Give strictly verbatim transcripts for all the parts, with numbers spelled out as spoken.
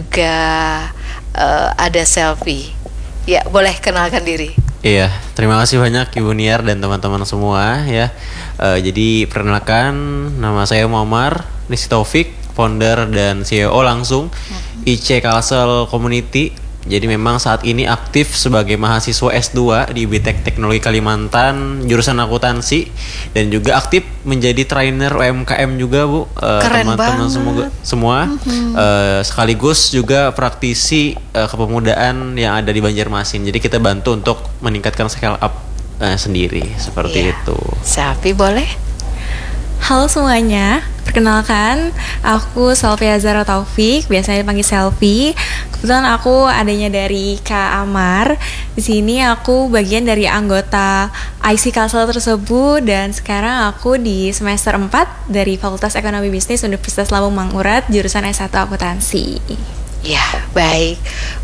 juga uh, ada Selfie. Ya, boleh kenalkan diri. Iya, terima kasih banyak Ibu Niar dan teman-teman semua ya. Uh, jadi perkenalkan, nama saya Muammar Rizky Taufik, founder dan C E O langsung hmm. I C Kalsel Community. Jadi memang saat ini aktif sebagai mahasiswa S dua di I B Tech Teknologi Kalimantan jurusan akuntansi, dan juga aktif menjadi trainer U M K M juga, Bu. Uh, Keren teman-teman banget. semua, semua mm-hmm. uh, sekaligus juga praktisi uh, kepemudaan yang ada di Banjarmasin. Jadi kita bantu untuk meningkatkan scale up uh, sendiri seperti yeah. itu. Sapi boleh? Halo semuanya, perkenalkan aku Selfie Azhara Taufik, biasanya dipanggil Selfie. Kebetulan aku adanya dari Kak Amar. Di sini aku bagian dari anggota I C Kalsel tersebut, dan sekarang aku di semester empat dari Fakultas Ekonomi Bisnis Universitas Lambung Mangkurat, jurusan S satu Akuntansi. Ya, baik.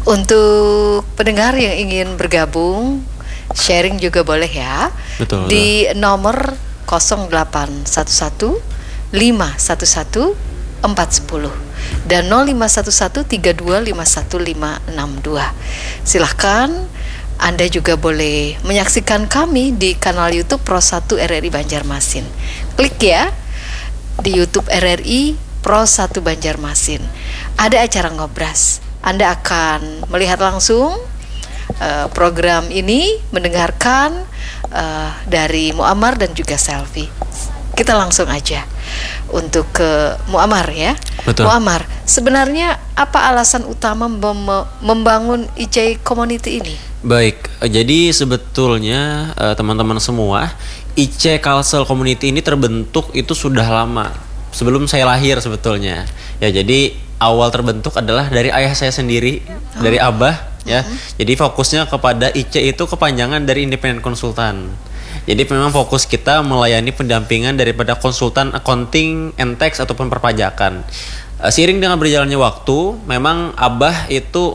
Untuk pendengar yang ingin bergabung, sharing juga boleh ya. Betul. Di nomor nol delapan satu satu lima satu satu empat satu nol dan nol lima satu satu tiga dua lima satu lima enam dua. Silahkan Anda juga boleh menyaksikan kami di kanal YouTube Pro satu R R I Banjarmasin. Klik ya di YouTube R R I Pro satu Banjarmasin. Ada acara ngobras. Anda akan melihat langsung Uh, program ini, mendengarkan uh, dari Muammar dan juga Selfie. Kita langsung aja untuk ke Muammar ya. Betul. Muammar, sebenarnya apa alasan utama mem- membangun I C Community ini? Baik, jadi sebetulnya uh, teman-teman semua, I C Kalsel Community ini terbentuk itu sudah lama, sebelum saya lahir sebetulnya. Ya, jadi awal terbentuk adalah dari ayah saya sendiri, oh. dari Abah. Ya, mm-hmm. jadi fokusnya kepada I C itu kepanjangan dari Independent Konsultan. Jadi memang fokus kita melayani pendampingan daripada konsultan accounting and tax ataupun perpajakan. Uh, seiring dengan berjalannya waktu, memang Abah itu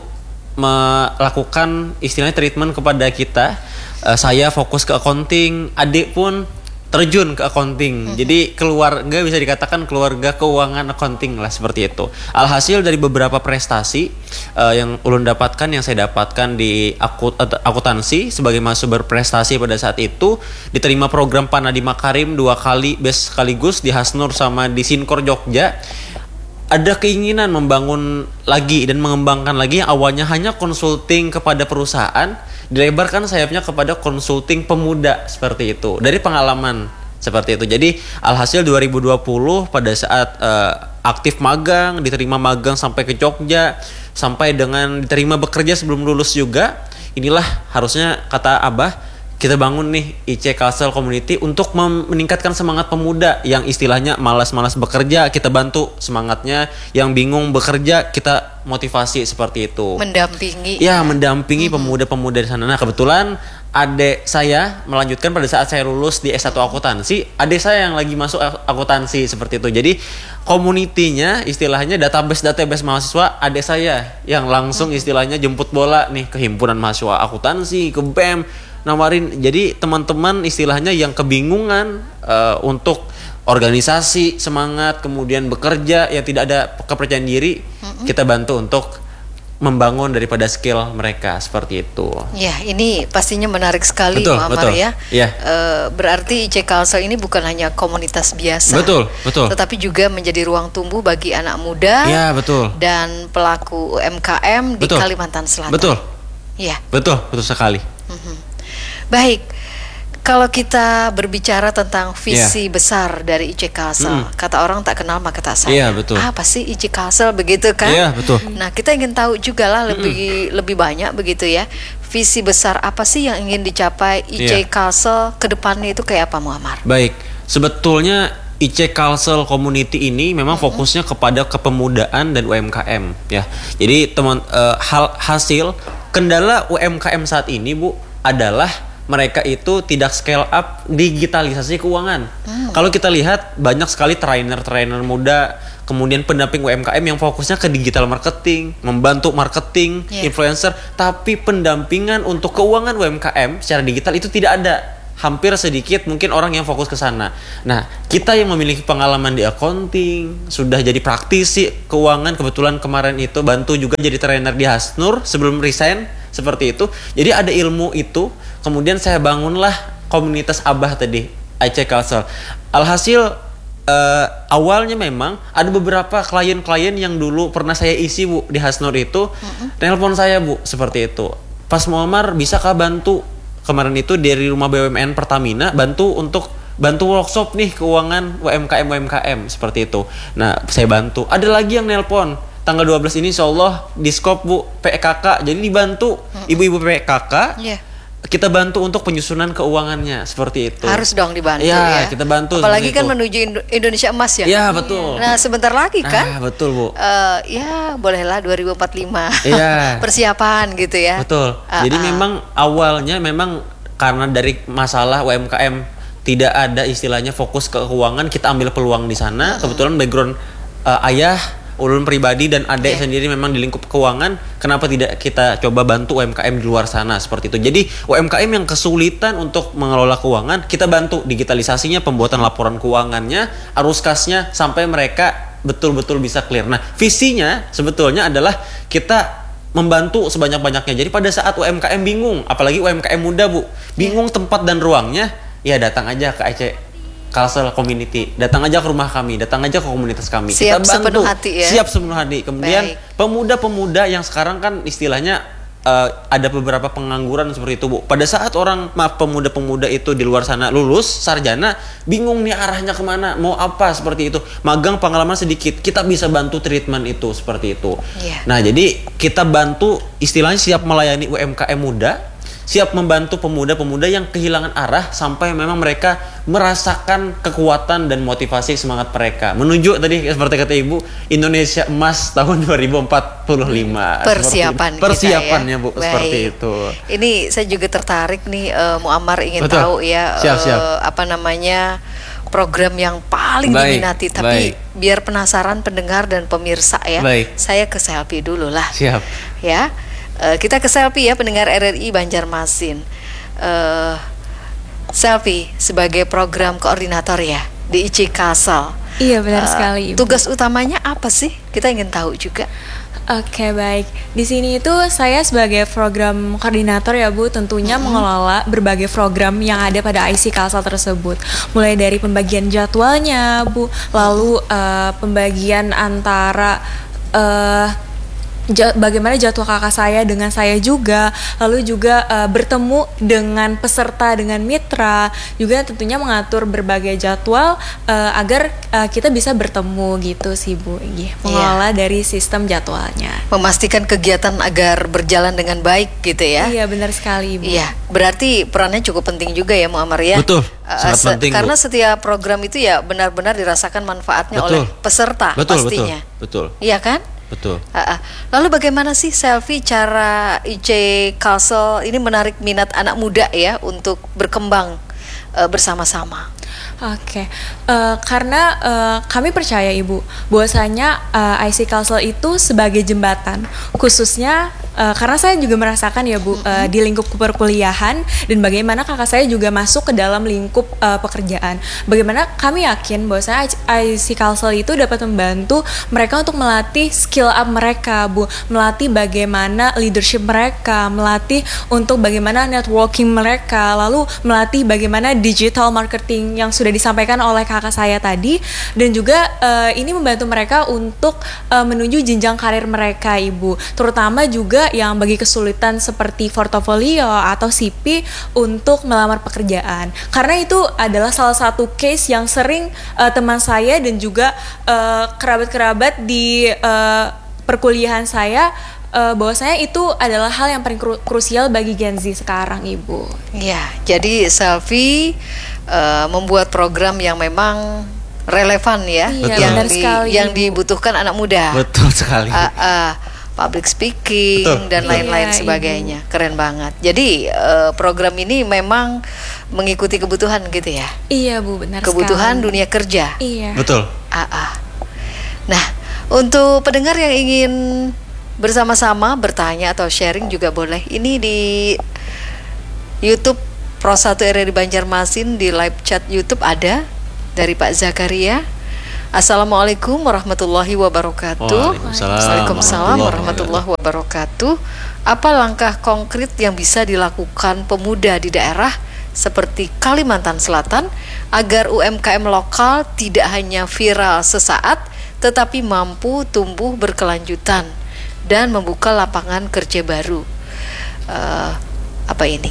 melakukan istilahnya treatment kepada kita. Uh, saya fokus ke accounting, adik pun terjun ke accounting. Mm-hmm. Jadi keluarga bisa dikatakan keluarga keuangan accounting lah, seperti itu. Alhasil dari beberapa prestasi uh, yang ulun dapatkan, yang saya dapatkan di akut, uh, akuntansi sebagai mahasiswa berprestasi pada saat itu, diterima program Panadi Makarim dua kali best sekaligus di Hasnur sama di Sinkor Jogja. Ada keinginan membangun lagi dan mengembangkan lagi yang awalnya hanya konsulting kepada perusahaan, dilebarkan sayapnya kepada konsulting pemuda, seperti itu. Dari pengalaman seperti itu. Jadi alhasil dua ribu dua puluh pada saat uh, aktif magang, diterima magang sampai ke Jogja, sampai dengan diterima bekerja sebelum lulus juga. Inilah harusnya kata Abah, kita bangun nih I C Kalsel Community untuk mem- meningkatkan semangat pemuda yang istilahnya malas-malas bekerja, kita bantu semangatnya, yang bingung bekerja kita motivasi seperti itu. Mendampingi. Ya, mendampingi mm-hmm. pemuda-pemuda di sana. Nah, kebetulan adik saya melanjutkan pada saat saya lulus di S satu Akuntansi, adik saya yang lagi masuk akuntansi seperti itu. Jadi komunitinya istilahnya database-database mahasiswa, adik saya yang langsung istilahnya jemput bola nih ke himpunan mahasiswa akuntansi, ke B E M, nawarin. Jadi teman-teman istilahnya yang kebingungan uh, untuk organisasi, semangat, kemudian bekerja yang tidak ada kepercayaan diri, mm-hmm. kita bantu untuk membangun daripada skill mereka, seperti itu. Ya, ini pastinya menarik sekali, betul, Muammar betul. ya. Ya. E, berarti I C Kalsel ini bukan hanya komunitas biasa, betul, betul. tetapi juga menjadi ruang tumbuh bagi anak muda, ya, betul. dan pelaku U M K M betul. di Kalimantan Selatan. Betul. Ya. Betul, betul sekali. Mm-hmm. Baik. Kalau kita berbicara tentang visi yeah. besar dari I C Kalsel, mm. kata orang tak kenal maka tak sayang. Yeah, betul. Apa sih I C Kalsel, begitu kan? Iya, yeah, betul. Nah, kita ingin tahu juga lah lebih mm. lebih banyak begitu ya. Visi besar apa sih yang ingin dicapai I C yeah. Kalsel ke depannya itu kayak apa, Muammar? Baik, sebetulnya I C Kalsel Community ini memang mm-hmm. fokusnya kepada kepemudaan dan U M K M ya. Jadi teman uh, hal hasil kendala U M K M saat ini, Bu, adalah mereka itu tidak scale up digitalisasi keuangan. Hmm. Kalau kita lihat banyak sekali trainer-trainer muda, kemudian pendamping U M K M yang fokusnya ke digital marketing, membantu marketing, yeah. influencer, tapi pendampingan untuk keuangan U M K M secara digital itu tidak ada. hampir sedikit mungkin orang yang fokus ke sana. Nah, kita yang memiliki pengalaman di accounting, sudah jadi praktisi keuangan, kebetulan kemarin itu bantu juga jadi trainer di Hasnur sebelum resign, seperti itu. Jadi ada ilmu itu, kemudian saya bangunlah komunitas Abah tadi, I C Culture. Alhasil Uh, awalnya memang ada beberapa klien-klien yang dulu pernah saya isi Bu di Hasnur itu, mm-hmm. nelpon saya Bu seperti itu. Pas Muammar bisakah bantu kemarin itu dari rumah B U M N Pertamina bantu untuk bantu workshop nih keuangan U M K M U M K M seperti itu. Nah saya bantu. Ada lagi yang nelpon tanggal dua belas ini insya Allah di skop Bu P K K. Jadi dibantu mm-hmm. ibu-ibu P K K. Yeah. Kita bantu untuk penyusunan keuangannya seperti itu. Harus dong dibantu ya. ya. Kita bantu. Apalagi kan itu menuju Indonesia emas ya. Iya betul. Nah sebentar lagi kan. Ah, betul Bu. Uh, ya bolehlah dua ribu empat puluh lima. Iya. Persiapan gitu ya. Betul. Uh, Jadi uh. memang awalnya memang karena dari masalah U M K M tidak ada istilahnya fokus ke keuangan, kita ambil peluang di sana. Uh. Kebetulan background uh, ayah ulun pribadi dan adik yeah. sendiri memang di lingkup keuangan, kenapa tidak kita coba bantu U M K M di luar sana seperti itu. Jadi U M K M yang kesulitan untuk mengelola keuangan, kita bantu digitalisasinya, pembuatan laporan keuangannya, arus kasnya sampai mereka betul-betul bisa clear. Nah, visinya sebetulnya adalah kita membantu sebanyak-banyaknya. Jadi pada saat U M K M bingung, apalagi U M K M muda Bu, bingung yeah. tempat dan ruangnya, ya datang aja ke I C Culture Community, datang aja ke rumah kami, datang aja ke komunitas kami. Siap kita bantu, sepenuh hati ya. Siap sepenuh hati. Kemudian Baik. pemuda-pemuda yang sekarang kan istilahnya uh, ada beberapa pengangguran seperti itu Bu. Pada saat orang maaf pemuda-pemuda itu di luar sana lulus sarjana, bingung nih arahnya kemana, mau apa seperti itu. Magang pengalaman sedikit, kita bisa bantu treatment itu seperti itu. Yeah. Nah jadi kita bantu istilahnya siap melayani U M K M muda, siap membantu pemuda-pemuda yang kehilangan arah sampai memang mereka merasakan kekuatan dan motivasi semangat mereka menuju tadi seperti kata Ibu Indonesia Emas tahun dua ribu empat puluh lima. Persiapan persiapannya ya. Bu. Baik. Seperti itu. Ini saya juga tertarik nih uh, Muammar ingin Betul. tahu ya siap, siap. Uh, apa namanya program yang paling Baik. diminati tapi Baik. biar penasaran pendengar dan pemirsa ya. Baik. Saya ke selfie dulu lah. Siap. Ya. Uh, kita ke selfie ya pendengar R R I Banjarmasin. Uh, selfie sebagai program koordinator ya di I C Culture. Iya benar uh, sekali. Ibu. Tugas utamanya apa sih? Kita ingin tahu juga. Oke baik. Di sini itu saya sebagai program koordinator ya Bu, tentunya mm-hmm. mengelola berbagai program yang ada pada I C Culture tersebut. Mulai dari pembagian jadwalnya Bu, lalu uh, pembagian antara uh, bagaimana jadwal kakak saya dengan saya juga, lalu juga uh, bertemu dengan peserta, dengan mitra, juga tentunya mengatur berbagai jadwal uh, agar uh, kita bisa bertemu gitu sih Bu, yeah, mengelola yeah. dari sistem jadwalnya. Memastikan kegiatan agar berjalan dengan baik gitu ya. Iya benar sekali Bu. Iya, berarti perannya cukup penting juga ya Muammar ya. Betul, sangat uh, se- penting karena Bu. setiap program itu ya benar-benar dirasakan manfaatnya betul. oleh peserta betul, pastinya. Betul, betul. Iya kan? Betul. Uh, uh. Lalu bagaimana sih selfie cara I C Culture ini menarik minat anak muda ya untuk berkembang uh, bersama-sama? Oke, okay. uh, karena uh, kami percaya Ibu bahwasanya uh, I C Culture itu sebagai jembatan, khususnya uh, karena saya juga merasakan ya Bu mm-hmm. uh, di lingkup perkuliahan dan bagaimana kakak saya juga masuk ke dalam lingkup uh, pekerjaan. Bagaimana kami yakin bahwasanya I C Culture itu dapat membantu mereka untuk melatih skill up mereka Bu, melatih bagaimana leadership mereka, melatih untuk bagaimana networking mereka, lalu melatih bagaimana digital marketing yang sudah disampaikan oleh kakak saya tadi, dan juga uh, ini membantu mereka untuk uh, menuju jenjang karir mereka Ibu, terutama juga yang bagi kesulitan seperti portofolio atau C V untuk melamar pekerjaan, karena itu adalah salah satu case yang sering uh, teman saya dan juga uh, kerabat-kerabat di uh, perkuliahan saya uh, bahwasanya itu adalah hal yang paling kru- krusial bagi Gen Z sekarang Ibu. Ya, jadi selfie Uh, membuat program yang memang relevan ya, iya, yang, di, sekali, yang dibutuhkan anak muda. Betul sekali. Uh, uh, public speaking Betul. dan lain-lain iya, sebagainya, Ibu. Keren banget. Jadi uh, program ini memang mengikuti kebutuhan gitu ya. Iya Bu, benar kebutuhan sekali. dunia kerja. Iya. Betul. Uh, uh. Nah, untuk pendengar yang ingin bersama-sama bertanya atau sharing juga boleh. Ini di YouTube Pro satu R R I Banjarmasin di live chat YouTube ada dari Pak Zakaria. Assalamualaikum warahmatullahi wabarakatuh. Waalaikumsalam Waalaikumsalam warahmatullahi wabarakatuh. Apa langkah konkret yang bisa dilakukan pemuda di daerah seperti Kalimantan Selatan agar U M K M lokal tidak hanya viral sesaat tetapi mampu tumbuh berkelanjutan dan membuka lapangan kerja baru? Uh, apa ini?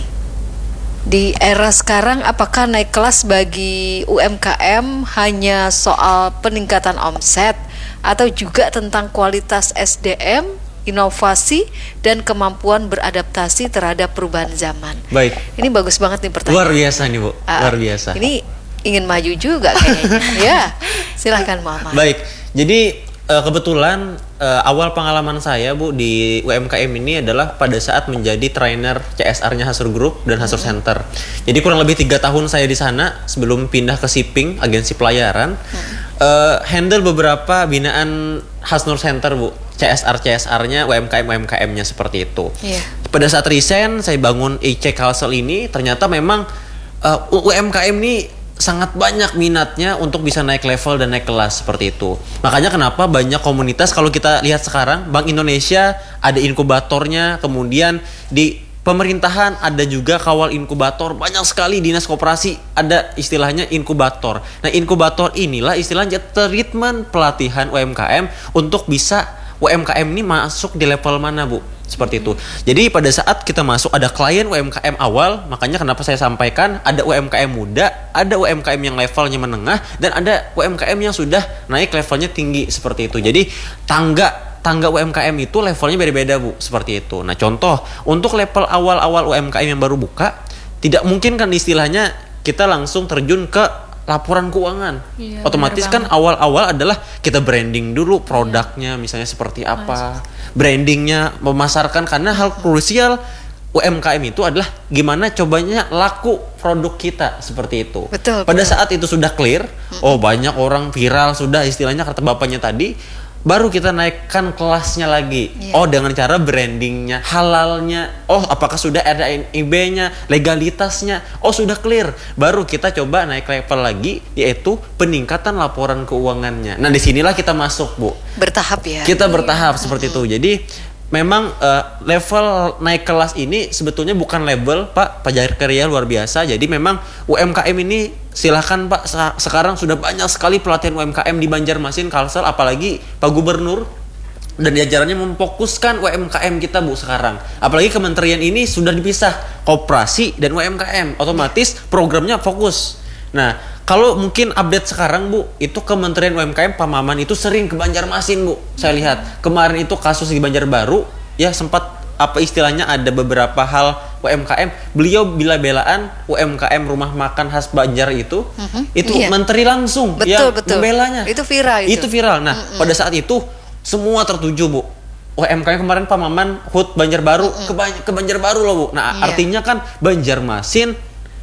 Di era sekarang, apakah naik kelas bagi U M K M hanya soal peningkatan omset atau juga tentang kualitas S D M, inovasi, dan kemampuan beradaptasi terhadap perubahan zaman? Baik. Ini bagus banget nih pertanyaan. Luar biasa nih Bu, Ah, luar biasa. Ini ingin maju juga kayaknya. Ya, silahkan Mama. Baik, jadi uh, kebetulan uh, awal pengalaman saya Bu di U M K M ini adalah pada saat menjadi trainer C S R-nya Hasur Group dan Hasur Hmm. Center. Jadi kurang lebih tiga tahun saya di sana sebelum pindah ke Shipping, agensi pelayaran, uh, handle beberapa binaan Hasnur Center Bu, C S R C S R-nya, U M K M U M K M-nya seperti itu. Iya. Pada saat resign, saya bangun I C Kalsel ini, ternyata memang uh, U M K M ini sangat banyak minatnya untuk bisa naik level dan naik kelas seperti itu. Makanya kenapa banyak komunitas, kalau kita lihat sekarang Bank Indonesia ada inkubatornya, kemudian di pemerintahan ada juga kawal inkubator, banyak sekali dinas koperasi ada istilahnya inkubator. Nah, inkubator inilah istilahnya treatment pelatihan U M K M untuk bisa U M K M ini masuk di level mana Bu? Seperti itu. Jadi pada saat kita masuk ada klien U M K M awal, makanya kenapa saya sampaikan ada U M K M muda, ada U M K M yang levelnya menengah, dan ada U M K M yang sudah naik levelnya tinggi seperti itu. Jadi tangga tangga U M K M itu levelnya beda-beda Bu, seperti itu. Nah, contoh untuk level awal-awal U M K M yang baru buka, tidak mungkin kan istilahnya kita langsung terjun ke laporan keuangan. Iya, Otomatis benar kan awal-awal adalah kita branding dulu produknya, misalnya seperti apa, brandingnya, memasarkan, karena hal krusial U M K M itu adalah gimana cobanya laku produk kita seperti itu. Betul, Pada betul. saat itu sudah clear, oh banyak orang viral sudah istilahnya kata bapaknya tadi, baru kita naikkan kelasnya lagi. Iya. Oh, dengan cara brandingnya, halalnya. Oh, apakah sudah ada I B-nya, legalitasnya. Oh, sudah clear. Baru kita coba naik level lagi, yaitu peningkatan laporan keuangannya. Nah, disinilah kita masuk Bu. Bertahap ya. Kita bertahap seperti itu. Jadi memang uh, level naik kelas ini sebetulnya bukan label Pak Pak Zakaria, luar biasa. Jadi memang U M K M ini silahkan Pak, sa- sekarang sudah banyak sekali pelatihan U M K M di Banjarmasin, Kalsel, apalagi Pak Gubernur dan jajarannya memfokuskan U M K M kita Bu sekarang. Apalagi kementerian ini sudah dipisah koperasi dan U M K M, otomatis programnya fokus. Nah, kalau mungkin update sekarang Bu, itu Kementerian U M K M Pak Maman itu sering ke Banjarmasin Bu. Saya lihat kemarin itu kasus di Banjarbaru, ya sempat apa istilahnya ada beberapa hal U M K M. Beliau bila-belaan U M K M rumah makan khas Banjar itu, Mhm, itu iya. menteri langsung Betul, yang betul. membelanya. Itu viral itu. Itu viral. Nah, pada saat itu semua tertuju Bu. U M K M kemarin Pak Maman H U T Banjarbaru ke, Ban- ke Banjarbaru loh Bu. Nah, Iya. artinya kan Banjarmasin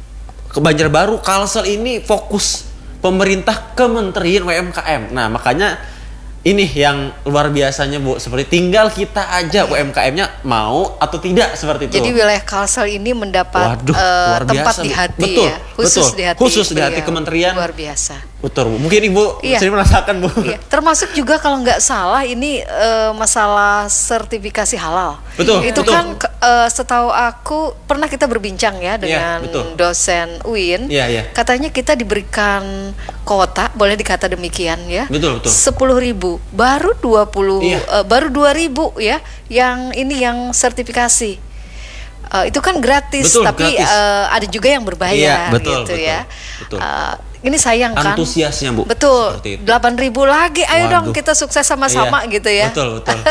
ke Banjarbaru, Kalsel ini fokus pemerintah Kementerian U M K M. Nah, makanya ini yang luar biasanya Bu, seperti tinggal kita aja U M K M-nya mau atau tidak seperti itu. Jadi wilayah Kalsel ini mendapat Waduh, eh, luar tempat biasa, di Bu. hati Betul, ya, khusus betul. di hati, Khusus di hati beliau. kementerian. Luar biasa. Betul Bu. Mungkin Ibu Iya. sering merasakan Bu. Iya, termasuk juga kalau nggak salah ini eh, masalah sertifikasi halal. Betul, Itu betul. kan ke- eh, setahu aku pernah kita berbincang ya dengan betul. dosen U I N. Iya, iya. Katanya kita diberikan kuota, boleh dikata demikian ya. Betul, betul. Sepuluh ribu, baru dua puluh, Iya. eh, baru dua ribu ya, yang ini yang sertifikasi. Eh, itu kan gratis, Betul, tapi gratis. eh, ada juga yang berbayar, Iya, betul, gitu betul, ya. betul. Eh, ini sayang kan? Antusiasnya Bu. Betul. Seperti itu. delapan ribu lagi. Ayo dong Waduh. kita sukses sama-sama Iya, gitu ya. betul, betul.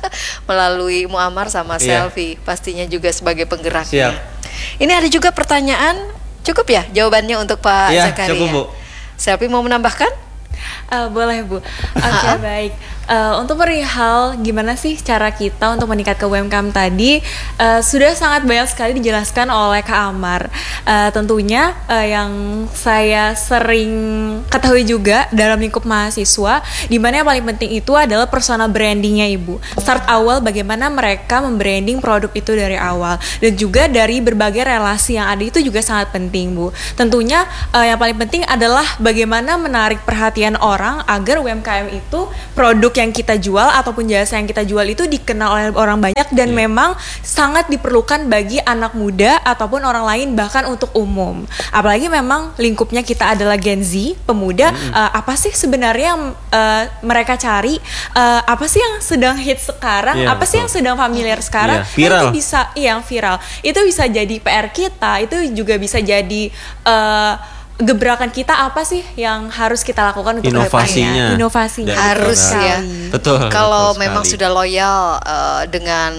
Melalui Muammar sama Iya. Selfie pastinya juga sebagai penggeraknya. Siap. Ini ada juga pertanyaan, cukup ya jawabannya untuk Pak Iya, Zakaria? cukup, Bu. Selfie mau menambahkan? Eh, boleh Bu. Oke baik. Uh, untuk perihal gimana sih cara kita untuk meningkatkan U M K M tadi uh, sudah sangat banyak sekali dijelaskan oleh Kak Amar. Uh, tentunya uh, yang saya sering ketahui juga dalam lingkup mahasiswa, di mana yang paling penting itu adalah personal brandingnya Ibu. Start awal bagaimana mereka membranding produk itu dari awal, dan juga dari berbagai relasi yang ada itu juga sangat penting Bu. Tentunya uh, yang paling penting adalah bagaimana menarik perhatian orang agar U M K M itu produk yang kita jual ataupun jasa yang kita jual itu dikenal oleh orang banyak dan yeah. memang sangat diperlukan bagi anak muda ataupun orang lain, bahkan untuk umum. Apalagi memang lingkupnya kita adalah Gen Z, pemuda. Mm-hmm. uh, apa sih sebenarnya yang uh, mereka cari, uh, apa sih yang sedang hit sekarang, yeah, apa betul. sih yang sedang familiar sekarang, yeah, viral. Nah, itu bisa iya, yang viral itu bisa jadi P R kita, itu juga bisa jadi uh, gebrakan kita apa sih yang harus kita lakukan untuk inovasinya, inovasinya harus ya. Betul. Kalau betul memang sekali. sudah loyal uh, dengan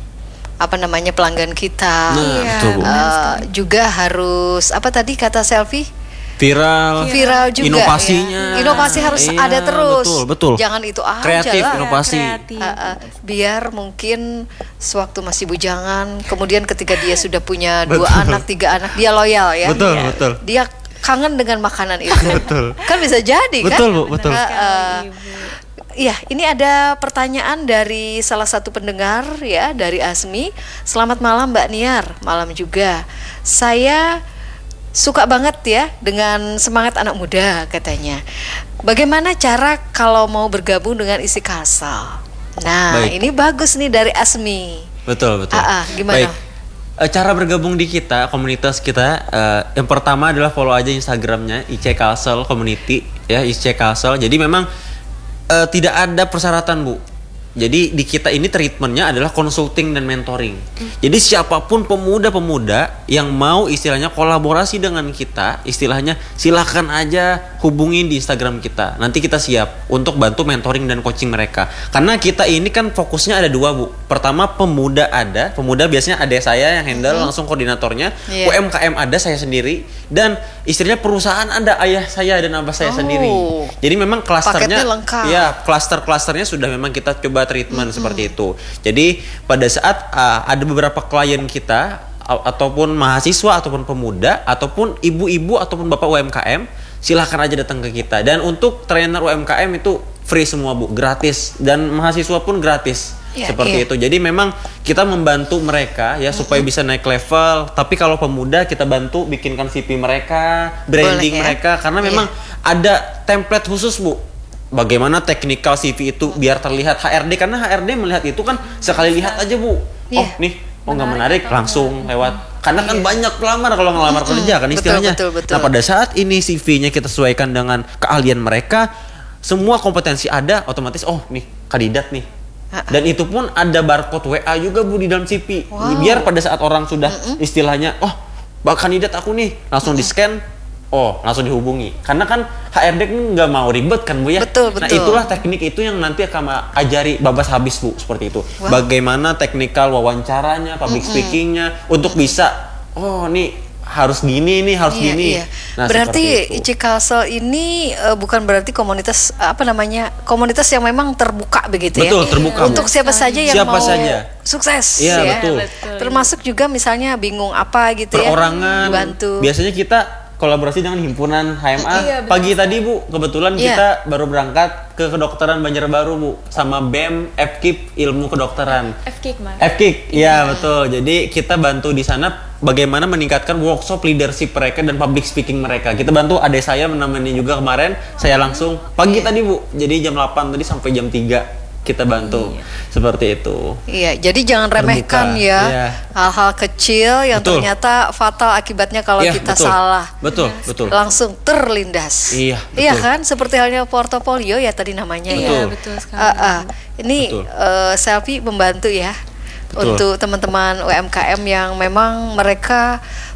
apa namanya pelanggan kita, nah, iya, betul, uh, juga harus apa tadi kata Selfie? Viral, viral juga. Inovasinya, ya. Inovasi harus iya, ada terus. Betul, betul. Jangan itu aja kreatif, lah. inovasi. Kreatif. Uh, uh, biar mungkin sewaktu masih bujangan, kemudian ketika dia sudah punya dua betul. anak, tiga anak, dia loyal ya. Betul, dia, betul. Dia kangen dengan makanan itu. Betul. Kan bisa jadi kan? Betul, Bu, betul. Uh, uh, Iya, ini ada pertanyaan dari salah satu pendengar ya, dari Asmi. Selamat malam Mbak Niar, malam juga. Saya suka banget ya dengan semangat anak muda katanya. Bagaimana cara kalau mau bergabung dengan isi Kalsel? Nah, baik. Ini bagus nih dari Asmi. Betul, betul. Ah, ah, gimana? Baik. Cara bergabung di kita, komunitas kita, uh, yang pertama adalah follow aja Instagramnya I C Kalsel Community ya, I C Kalsel. Jadi memang Uh, tidak ada persyaratan Bu. Jadi di kita ini treatmentnya adalah consulting dan mentoring. Hmm. Jadi siapapun pemuda-pemuda yang mau istilahnya kolaborasi dengan kita, istilahnya silakan aja hubungin di Instagram kita. Nanti kita siap untuk bantu mentoring dan coaching mereka. Karena kita ini kan fokusnya ada dua Bu. Pertama pemuda ada, pemuda biasanya ada saya yang handle, hmm. langsung koordinatornya. Yeah. U M K M ada saya sendiri, dan istilahnya perusahaan ada ayah saya dan abah saya oh. sendiri. Jadi memang klasternya, ya klaster-klasternya sudah memang kita coba treatment mm-hmm. seperti itu. Jadi pada saat uh, ada beberapa klien kita a- ataupun mahasiswa ataupun pemuda ataupun ibu-ibu ataupun bapak U M K M, silahkan aja datang ke kita. Dan untuk trainer U M K M itu free semua Bu, gratis, dan mahasiswa pun gratis. Yeah, seperti yeah. itu. Jadi memang kita membantu mereka ya mm-hmm. supaya bisa naik level. Tapi kalau pemuda kita bantu bikinkan C V mereka, branding boleh, mereka ya? Karena memang yeah. ada template khusus Bu. Bagaimana technical C V itu biar terlihat H R D, karena H R D melihat itu kan sekali lihat aja Bu. Yeah. Oh nih, oh nggak menarik, menarik langsung menarik. Lewat. Karena kan yeah. banyak pelamar kalau ngelamar mm-hmm. kerja kan istilahnya. Betul, betul, betul. Nah pada saat ini C V-nya kita sesuaikan dengan keahlian mereka, semua kompetensi ada, otomatis oh nih kandidat nih. Dan itu pun ada barcode W A juga Bu di dalam C V. Wow. Biar pada saat orang sudah mm-hmm. istilahnya, oh bak kandidat aku nih, langsung mm-hmm. di-scan. Oh, langsung dihubungi. Karena kan H R D kan nggak mau ribet kan Bu ya. Betul, nah betul. itulah teknik itu yang nanti akan ajari babas habis Bu, seperti itu. Wow. Bagaimana teknikal wawancaranya, public mm-hmm. speakingnya untuk bisa, oh nih harus gini nih, harus iya, gini. Iya. Nah, berarti I C Kalsel ini uh, bukan berarti komunitas uh, apa namanya komunitas yang memang terbuka begitu betul, ya. Betul, terbuka. Untuk Bu. siapa saja yang siapa mau saja. sukses. Iya, ya. betul. Termasuk juga misalnya bingung apa gitu perorangan, ya. Perorangan. Biasanya kita kolaborasi dengan himpunan H M A. Iya, pagi betul. Tadi Bu, kebetulan yeah. kita baru berangkat ke kedokteran Banjarbaru Bu, sama B E M F K I P ilmu kedokteran. F K I P Mas. F K I P, iya yeah. betul. Jadi kita bantu di sana bagaimana meningkatkan workshop leadership mereka dan public speaking mereka. Kita bantu adik saya menemani juga kemarin. Saya langsung pagi yeah. tadi Bu. Jadi jam delapan tadi sampai jam tiga kita bantu iya. seperti itu. Iya, jadi jangan remehkan terbuka. Ya iya. hal-hal kecil yang betul. Ternyata fatal akibatnya kalau iya, kita betul. Salah. Betul, yes. betul. Langsung terlindas. Iya, betul. Iya kan, seperti halnya portofolio ya tadi namanya betul. ya. Iya, betul sekali. Uh, uh. Ini uh, Selfie membantu ya. Betul. Untuk teman-teman U M K M yang memang mereka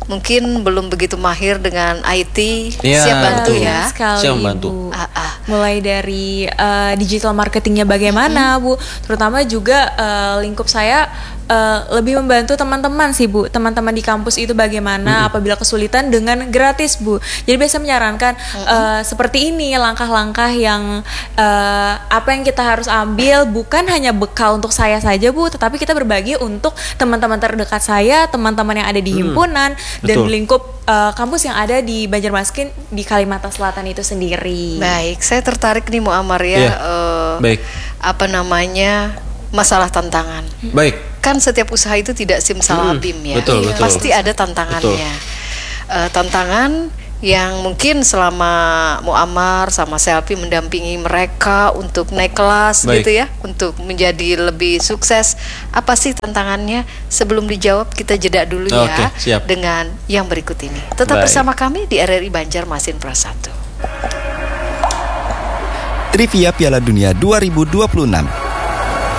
mungkin belum begitu mahir dengan I T, Iya, siap bantu betul. ya. Sekali, Siap membantu. Bu. Ah, ah. Mulai dari uh, digital marketingnya bagaimana, Bu. Terutama juga uh, lingkup saya uh, lebih membantu teman-teman sih, Bu. Teman-teman di kampus itu bagaimana apabila kesulitan dengan gratis, Bu. Jadi biasa menyarankan uh, seperti ini langkah-langkah yang uh, apa yang kita harus ambil bukan hanya bekal untuk saya saja, Bu, tetapi kita berbagi untuk teman-teman terdekat saya, teman-teman yang ada di himpunan dan betul. lingkup uh, kampus yang ada di Banjarmasin di Kalimantan Selatan itu sendiri. Baik, saya tertarik nih Muammar ya. Iya. eh, Baik. Apa namanya, masalah tantangan. Baik. Kan setiap usaha itu tidak simsalabim ya. betul, betul. Pasti ada tantangannya. Eh, tantangan yang mungkin selama Muammar sama Selfie mendampingi mereka untuk naik kelas Baik. gitu ya, untuk menjadi lebih sukses. Apa sih tantangannya? Sebelum dijawab kita jeda dulu ya Oke, siap. dengan yang berikut ini. Tetap Baik. bersama kami di R R I Banjarmasin Pro satu. Trivia Piala Dunia dua ribu dua puluh enam.